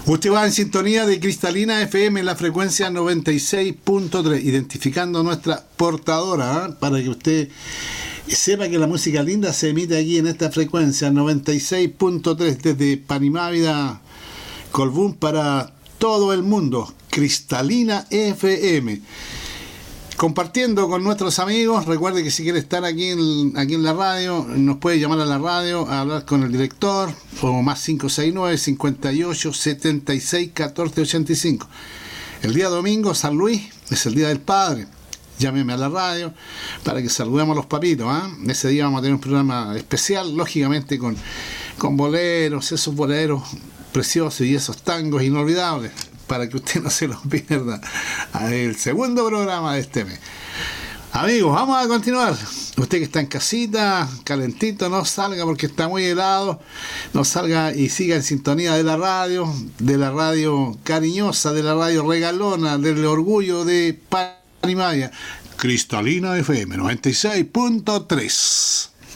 Usted va en sintonía de Cristalina FM en la frecuencia 96.3, identificando nuestra portadora, para que usted sepa que la música linda se emite aquí en esta frecuencia 96.3 desde Panimávida, Colbún, para todo el mundo. Cristalina FM. Compartiendo con nuestros amigos. Recuerde que si quiere estar aquí en la radio, nos puede llamar a la radio a hablar con el director, o más 569 58 76 14 85. El día domingo, San Luis, es el Día del Padre. Llámeme a la radio para que saludemos a los papitos, ¿eh? Ese día vamos a tener un programa especial, lógicamente con boleros, esos boleros preciosos y esos tangos inolvidables, para que usted no se los pierda. El segundo programa de este mes. Amigos, vamos a continuar. Usted que está en casita, calentito, no salga porque está muy helado. No salga y siga en sintonía de la radio cariñosa, de la radio regalona, del orgullo de Panimávida. Cristalina FM 96.3.